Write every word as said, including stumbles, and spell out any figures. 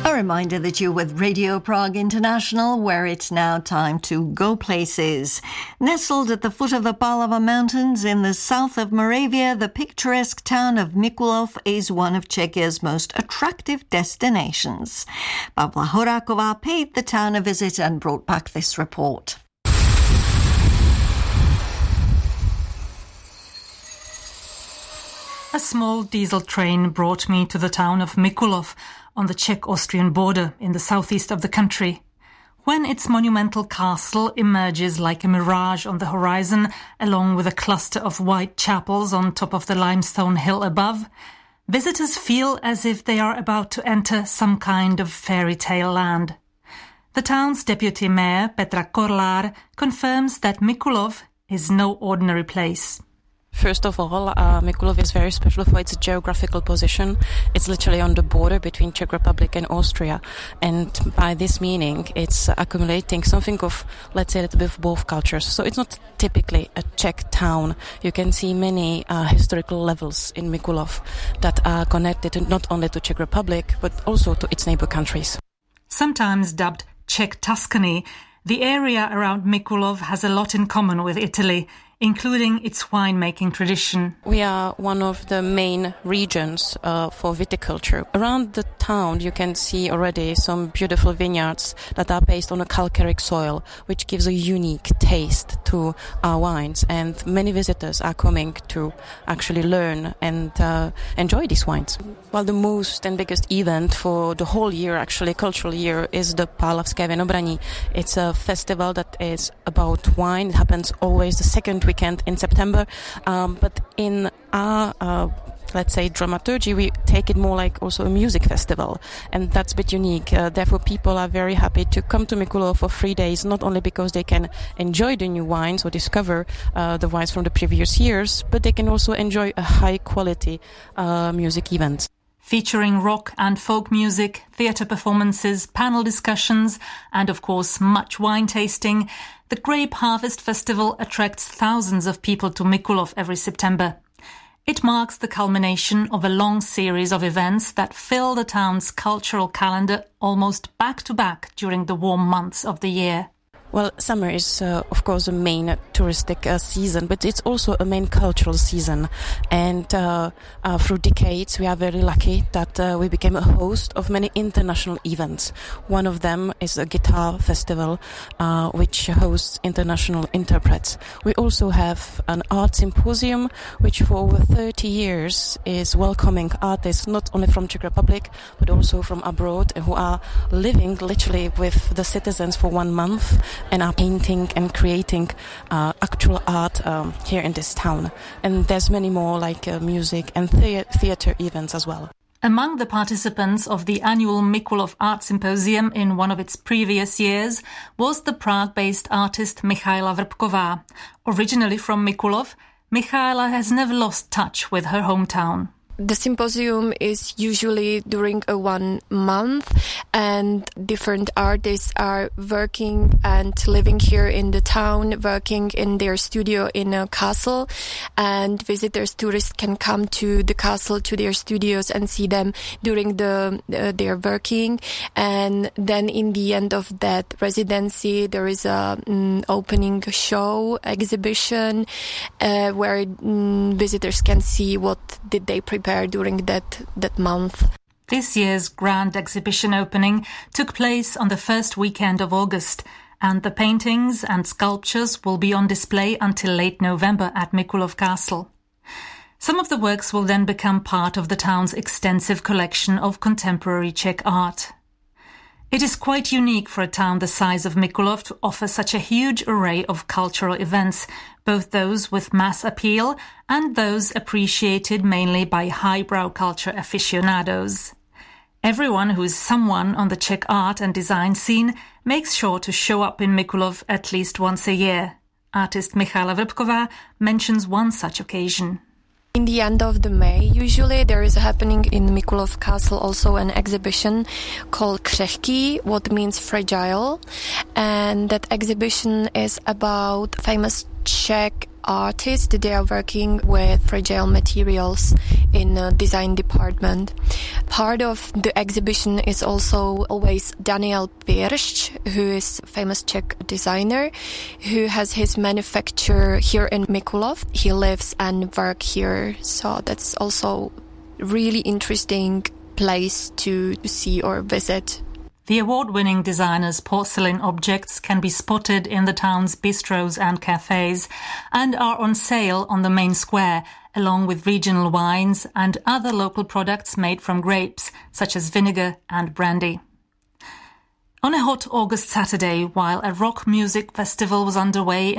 A reminder that you're with Radio Prague International, where it's now time to go places. Nestled at the foot of the Palava Mountains in the south of Moravia, the picturesque town of Mikulov is one of Czechia's most attractive destinations. Pavla Horáková paid the town a visit and brought back this report. A small diesel train brought me to the town of Mikulov on the Czech-Austrian border in the southeast of the country. When its monumental castle emerges like a mirage on the horizon, along with a cluster of white chapels on top of the limestone hill above, visitors feel as if they are about to enter some kind of fairy tale land. The town's deputy mayor, Petra Korlár, confirms that Mikulov is no ordinary place. First of all, uh, Mikulov is very special for its geographical position. It's literally on the border between Czech Republic and Austria. And by this meaning, it's accumulating something of, let's say, a little bit of both cultures. So it's not typically a Czech town. You can see many uh, historical levels in Mikulov that are connected not only to Czech Republic, but also to its neighbor countries. Sometimes dubbed Czech Tuscany, the area around Mikulov has a lot in common with Italy, including its winemaking tradition. We are one of the main regions uh, for viticulture. Around the town you can see already some beautiful vineyards that are based on a calcareic soil, which gives a unique taste to our wines, and many visitors are coming to actually learn and uh, enjoy these wines. Well, the most and biggest event for the whole year, actually cultural year, is the Pálavské Vinobraní. It's a festival that is about wine. It happens always the second weekend in September, um, but in our uh, let's say dramaturgy, we take it more like also a music festival, and that's a bit unique. Uh, therefore, people are very happy to come to Mikulov for three days, not only because they can enjoy the new wines or discover uh, the wines from the previous years, but they can also enjoy a high quality uh, music event. Featuring rock and folk music, theatre performances, panel discussions, and of course much wine tasting, the Grape Harvest Festival attracts thousands of people to Mikulov every September. It marks the culmination of a long series of events that fill the town's cultural calendar almost back-to-back during the warm months of the year. Well, summer is, uh, of course, a main touristic uh, season, but it's also a main cultural season. And uh, uh, through decades, we are very lucky that uh, we became a host of many international events. One of them is a guitar festival, uh, which hosts international interprets. We also have an art symposium, which for over thirty years is welcoming artists not only from Czech Republic, but also from abroad, who are living literally with the citizens for one month. And are painting and creating uh, actual art um, here in this town. And there's many more like uh, music and thea- theatre events as well. Among the participants of the annual Mikulov Art Symposium in one of its previous years was the Prague-based artist Michaela Vrbková. Originally from Mikulov, Michaela has never lost touch with her hometown. The symposium is usually during a one month, and different artists are working and living here in the town, working in their studio in a castle, and visitors, tourists can come to the castle, to their studios and see them during the uh, their working. And then in the end of that residency, there is a um, opening show, exhibition, uh, where um, visitors can see what did they prepare during that that month. This year's grand exhibition opening took place on the first weekend of August, and the paintings and sculptures will be on display until late November at Mikulov Castle. Some of the works will then become part of the town's extensive collection of contemporary Czech art. It is quite unique for a town the size of Mikulov to offer such a huge array of cultural events, both those with mass appeal and those appreciated mainly by highbrow culture aficionados. Everyone who is someone on the Czech art and design scene makes sure to show up in Mikulov at least once a year. Artist Michaela Vrbková mentions one such occasion. In the end of the May, usually there is happening in Mikulov Castle also an exhibition called Křehký, what means fragile, and that exhibition is about famous Czech artists. They are working with fragile materials in the design department. Part of the exhibition is also always Daniel Piersch, who is a famous Czech designer, who has his manufacturer here in Mikulov. He lives and works here, so that's also really interesting place to see or visit. The award-winning designer's porcelain objects can be spotted in the town's bistros and cafes and are on sale on the main square, along with regional wines and other local products made from grapes, such as vinegar and brandy. On a hot August Saturday, while a rock music festival was underway